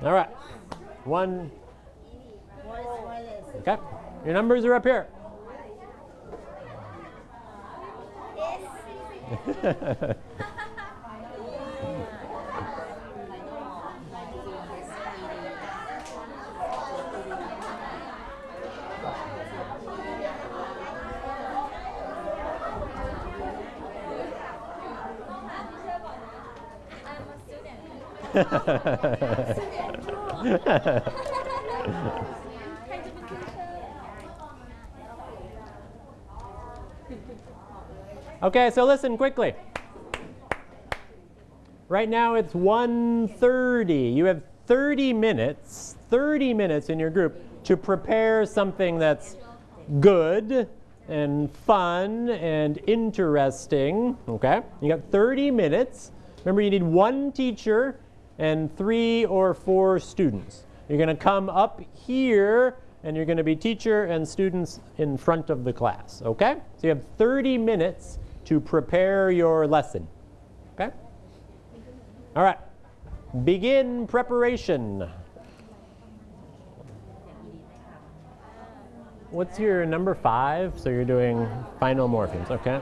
All right. One. Okay. Your numbers are up here. Okay, so listen quickly. Right now it's 1:30. You have 30 minutes in your group to prepare something that's good and fun and interesting. Okay? You got 30 minutes. Remember, you need one teacher and 3 or 4 students. You're going to come up here and you're going to be teacher and students in front of the class. Okay? So you have 30 minutes to prepare your lesson. Okay? All right. Begin preparation. What's your number 5? So you're doing final morphemes. Okay.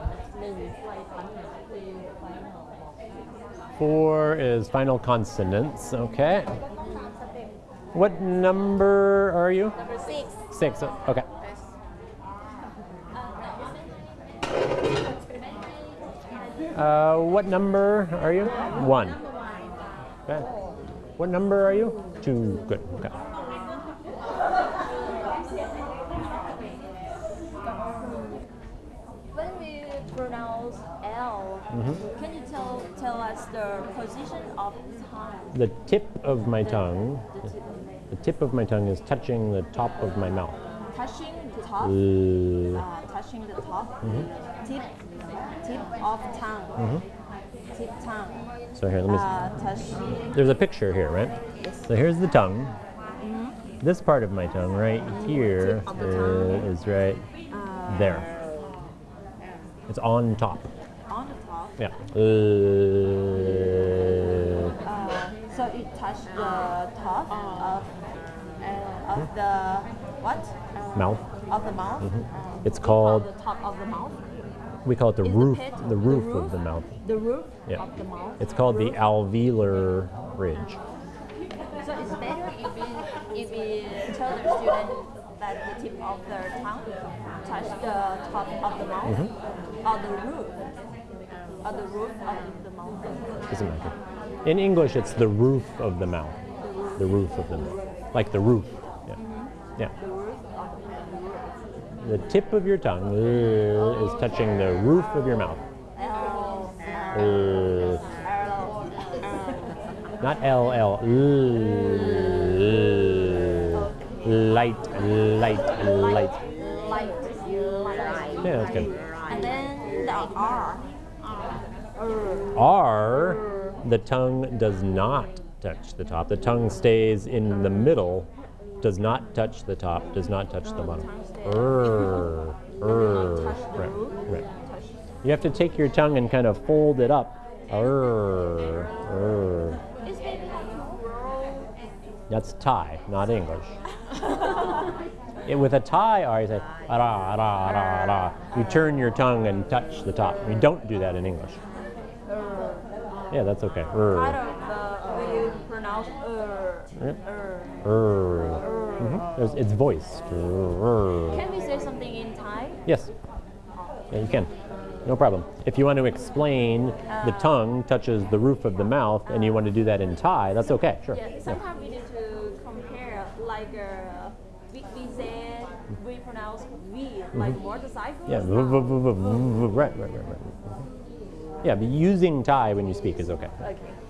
4 is final consonants. Okay. What number are you? Number 6. 6. Okay. What number are you? 1. Okay. What number are you? 2. Good. Okay. When we pronounce L, can you tell us the position of the tongue? The tip of my tongue. The tip of my tongue is touching the top of my mouth. Touching the top. Touching the top. Tip of tongue. Tip tongue. So here, let me touch. There's a picture here, right? Yes. So here's the tongue. This part of my tongue right here is right there. It's on top. On the top. Yeah. So it touched the top of the what? Mouth. Of the mouth. It's called. The top of the mouth. We call it the In roof. the pit, The roof of the mouth. The roof Yeah. of the mouth. It's called the alveolar ridge. So it's better if we tell the student that the tip of their tongue touch the top of the mouth or the roof of the mouth. Doesn't matter. In English, it's the roof of the mouth. The roof of the mouth. Like the roof. Yeah. Yeah. The roof of The tip of your tongue is touching the roof of your mouth. Not L. Light. Yeah, that's good. And then the R. R, the tongue does not touch the top. The tongue stays in the middle, does not touch the top, does not touch the bottom. Right. You have to take your tongue and kind of fold it up. That's Thai, not English. With a Thai R, you say, ra, ra, ra, ra. You turn your tongue and touch the top. You don't do that in English. Yeah, that's okay. Part of the way you pronounce It's voiced. Can we say something in Thai? Yes. Yeah, you can. No problem. If you want to explain the tongue touches the roof of the mouth and you want to do that in Thai, that's okay. Sure. Yeah, sometimes we need to compare, like we say, we pronounce we, like motorcycle. Yeah. Right. Yeah, but using Thai when you speak is okay. Okay.